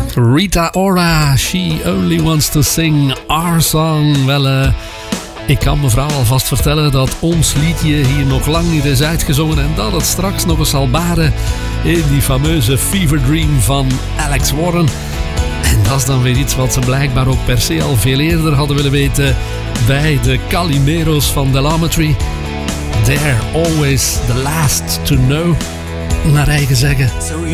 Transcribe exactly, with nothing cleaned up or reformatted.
Rita Ora, she only wants to sing our song. Wel, uh, ik kan mevrouw alvast vertellen dat ons liedje hier nog lang niet is uitgezongen en dat het straks nog eens zal baren in die fameuze Fever Dream van Alex Warren. En dat is dan weer iets wat ze blijkbaar ook per se al veel eerder hadden willen weten bij de Calimeros van Delametry. They're always the last to know, naar eigen zeggen.